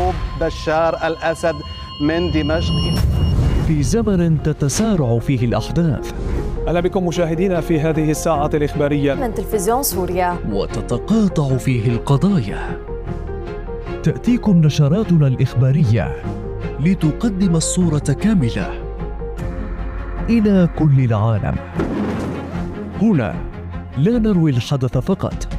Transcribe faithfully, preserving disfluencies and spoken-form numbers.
هروب بشار الأسد من دمشق. في زمن تتسارع فيه الأحداث، أهلا بكم مشاهدينا في هذه الساعة الإخبارية من تلفزيون سوريا، وتتقاطع فيه القضايا، تأتيكم نشراتنا الإخبارية لتقدم الصورة كاملة إلى كل العالم. هنا لا نروي الحدث فقط،